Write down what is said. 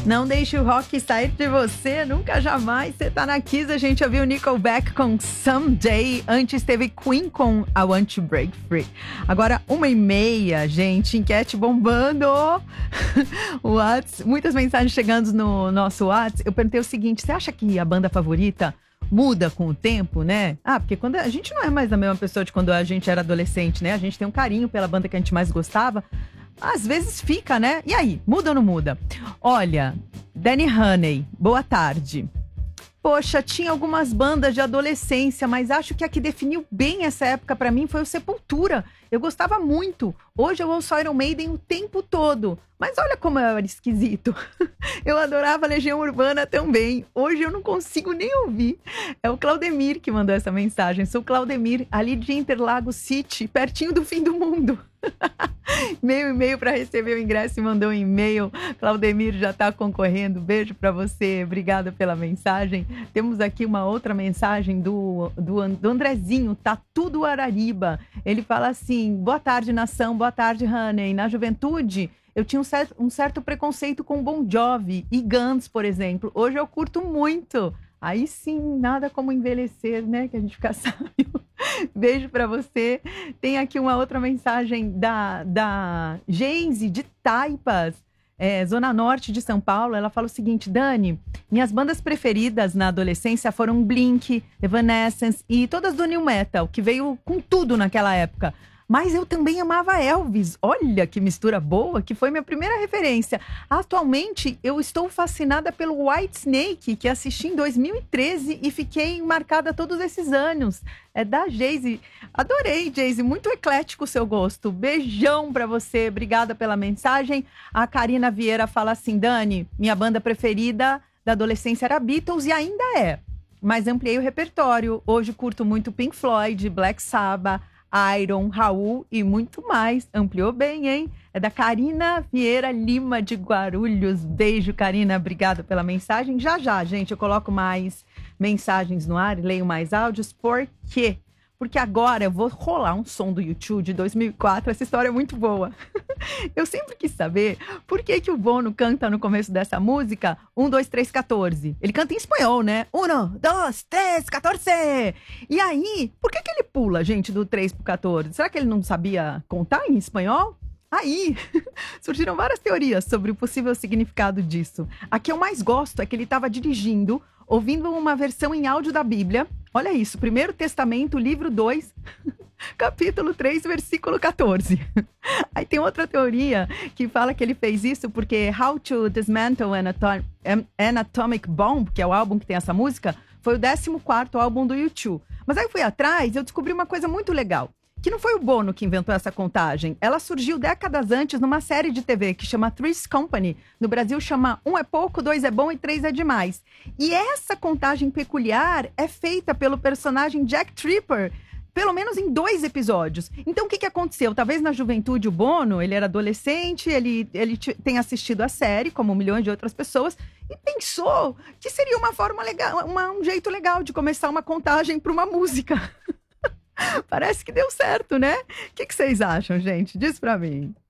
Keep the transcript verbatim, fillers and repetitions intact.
Não deixe o rock sair de você, nunca jamais. Você tá na Kiss, a gente ouviu Nickelback com Someday. Antes teve Queen com I Want to Break Free. Agora, uma e meia, gente, enquete bombando. Whats, muitas mensagens chegando no nosso WhatsApp. Eu perguntei o seguinte, você acha que a banda favorita muda com o tempo, né? Ah, porque quando a gente não é mais a mesma pessoa de quando a gente era adolescente, né? A gente tem um carinho pela banda que a gente mais gostava. Às vezes fica, né? E aí, muda ou não muda? Olha, Danny Honey, boa tarde. Poxa, tinha algumas bandas de adolescência, mas acho que a que definiu bem essa época pra mim foi o Sepultura. Eu gostava muito. Hoje eu ouço Iron Maiden o tempo todo. Mas olha como eu era esquisito. Eu adorava Legião Urbana também. Hoje eu não consigo nem ouvir. É o Claudemir que mandou essa mensagem. Sou Claudemir, ali de Interlagos City, pertinho do fim do mundo. Meio e-mail para receber o ingresso e mandou um e-mail. Claudemir já está concorrendo. Beijo para você. Obrigada pela mensagem. Temos aqui uma outra mensagem do, do, do Andrezinho, Tatu do Arariba. Ele fala assim: boa tarde, nação. Boa tarde, Honey. Na juventude, eu tinha um certo, um certo preconceito com Bon Jovi e Guns, por exemplo. Hoje eu curto muito. Aí sim, nada como envelhecer, né? Que a gente fica sábio. Beijo pra você. Tem aqui uma outra mensagem da, da Geise, de Taipas, é, Zona Norte de São Paulo. Ela fala o seguinte: Dani, minhas bandas preferidas na adolescência foram Blink, Evanescence e todas do New Metal, que veio com tudo naquela época. Mas eu também amava Elvis. Olha que mistura boa, que foi minha primeira referência. Atualmente, eu estou fascinada pelo Whitesnake, que assisti em dois mil e treze e fiquei marcada todos esses anos. É da Geise. Adorei, Geise. Muito eclético o seu gosto. Beijão pra você. Obrigada pela mensagem. A Karina Vieira fala assim: Dani, minha banda preferida da adolescência era Beatles e ainda é. Mas ampliei o repertório. Hoje curto muito Pink Floyd, Black Sabbath, Iron, Raul e muito mais. Ampliou bem, hein? É da Karina Vieira Lima de Guarulhos. Beijo, Karina. Obrigada pela mensagem. Já, já, gente, eu coloco mais mensagens no ar e leio mais áudios. Por quê? Porque agora eu vou rolar um som do YouTube de dois mil e quatro. Essa história é muito boa. Eu sempre quis saber por que, que o Bono canta no começo dessa música um, dois, três, quatorze. Ele canta em espanhol, né? Um, dois, três, quatorze. E aí, por que, que ele pula, gente, do três pro quatorze? Será que ele não sabia contar em espanhol? Aí, surgiram várias teorias sobre o possível significado disso. A que eu mais gosto é que ele estava dirigindo, ouvindo uma versão em áudio da Bíblia. Olha isso, Primeiro Testamento, livro dois, capítulo três, versículo quatorze. Aí tem outra teoria que fala que ele fez isso porque How to Dismantle an, Atom- an Atomic Bomb, que é o álbum que tem essa música, foi o décimo quarto álbum do U dois. Mas aí eu fui atrás e eu descobri uma coisa muito legal. Que não foi o Bono que inventou essa contagem. Ela surgiu décadas antes numa série de T V que chama Three's Company. No Brasil chama Um é Pouco, Dois é Bom e Três é Demais. E essa contagem peculiar é feita pelo personagem Jack Tripper, pelo menos em dois episódios. Então o que, que aconteceu? Talvez na juventude o Bono, ele era adolescente, ele, ele t- tem assistido a série, como milhões de outras pessoas, e pensou que seria uma forma legal, uma, um jeito legal de começar uma contagem para uma música. Parece que deu certo, né? O que, que vocês acham, gente? Diz pra mim.